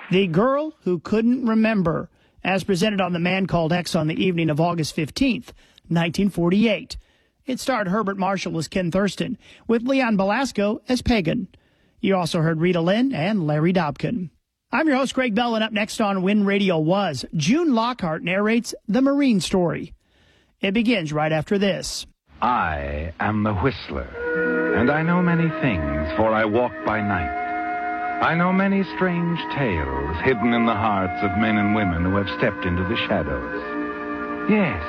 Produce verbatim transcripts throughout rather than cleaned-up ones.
The Girl Who Couldn't Remember, as presented on The Man Called X on the evening of August fifteenth, nineteen forty-eight. It starred Herbert Marshall as Ken Thurston, with Leon Belasco as Pagan. You also heard Rita Lynn and Larry Dobkin. I'm your host, Greg Bell, and up next on Win Radio Was, June Lockhart narrates The Marine Story. It begins right after this. I am the Whistler, and I know many things, for I walk by night. I know many strange tales hidden in the hearts of men and women who have stepped into the shadows. Yes,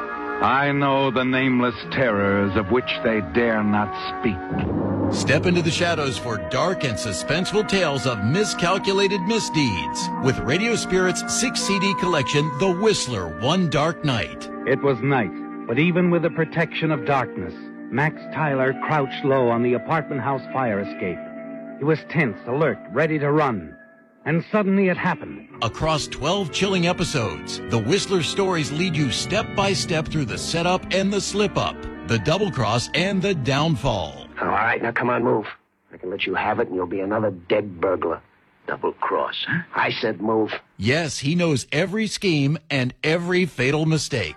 I know the nameless terrors of which they dare not speak. Step into the shadows for dark and suspenseful tales of miscalculated misdeeds with Radio Spirit's six C D collection, The Whistler, One Dark Night. It was night, but even with the protection of darkness, Max Tyler crouched low on the apartment house fire escape. He was tense, alert, ready to run. And suddenly it happened. Across twelve chilling episodes, The Whistler stories lead you step by step through the setup and the slip-up, the double-cross and the downfall. All right, now come on, move. I can let you have it and you'll be another dead burglar. Double cross. I said move. Yes, he knows every scheme and every fatal mistake.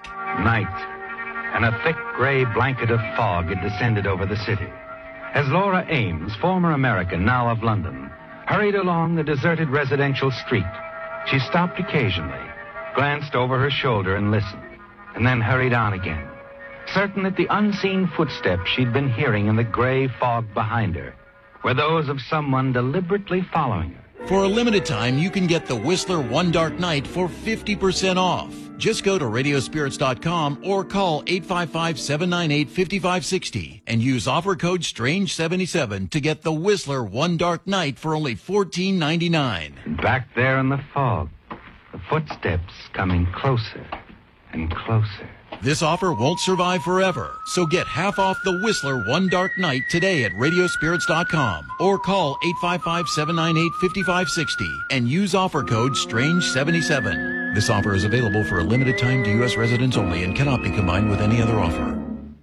Night, and a thick gray blanket of fog had descended over the city. As Laura Ames, former American, now of London, hurried along the deserted residential street, she stopped occasionally, glanced over her shoulder and listened, and then hurried on again, certain that the unseen footsteps she'd been hearing in the gray fog behind her were those of someone deliberately following her. For a limited time, you can get The Whistler One Dark Night for fifty percent off. Just go to radio spirits dot com or call eight five five, seven nine eight, five five six zero and use offer code strange seventy-seven to get The Whistler One Dark Night for only fourteen ninety-nine. Back there in the fog, the footsteps coming closer and closer. This offer won't survive forever, so get half off The Whistler One Dark Night today at radio spirits dot com or call eight five five, seven nine eight, five five six zero and use offer code strange seventy-seven. This offer is available for a limited time to U S residents only and cannot be combined with any other offer.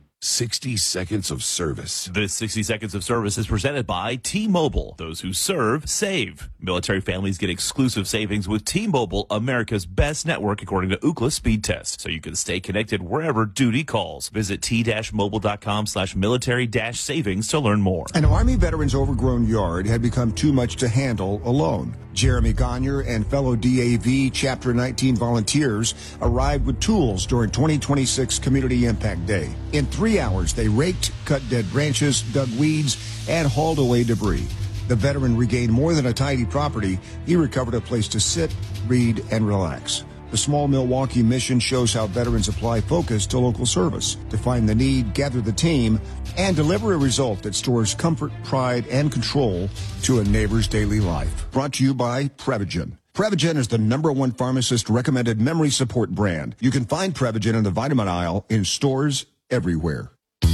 sixty seconds of service. This sixty seconds of service is presented by T-Mobile. Those who serve, save. Military families get exclusive savings with T-Mobile, America's best network according to Ookla speed test, so you can stay connected wherever duty calls. Visit t-mobile.com slash military dash savings to learn more. An Army veteran's overgrown yard had become too much to handle alone. Jeremy Gagner and fellow D A V Chapter nineteen volunteers arrived with tools during twenty twenty-six Community Impact Day. In three hours, they raked, cut dead branches, dug weeds, and hauled away debris. The veteran regained more than a tidy property. He recovered a place to sit, read, and relax. The small Milwaukee mission shows how veterans apply focus to local service, define the need, gather the team, and deliver a result that stores comfort, pride, and control to a neighbor's daily life. Brought to you by Prevagen. Prevagen is the number one pharmacist-recommended memory support brand. You can find Prevagen in the vitamin aisle in stores everywhere.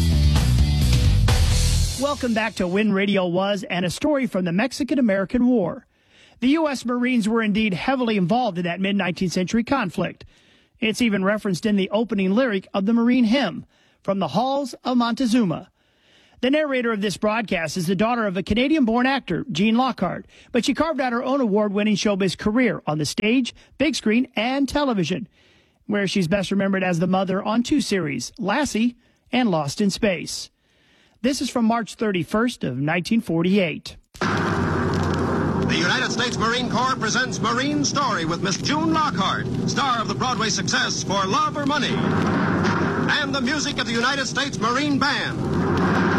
Welcome back to Win Radio Was and a story from the Mexican-American War. The U S Marines were indeed heavily involved in that mid-nineteenth century conflict. It's even referenced in the opening lyric of the Marine hymn, From the Halls of Montezuma. The narrator of this broadcast is the daughter of a Canadian-born actor, Jean Lockhart, but she carved out her own award-winning showbiz career on the stage, big screen, and television, where she's best remembered as the mother on two series, Lassie and Lost in Space. This is from March thirty-first of nineteen forty-eight. The United States Marine Corps presents Marine Story with Miss June Lockhart, star of the Broadway success For Love or Money. And the music of the United States Marine Band.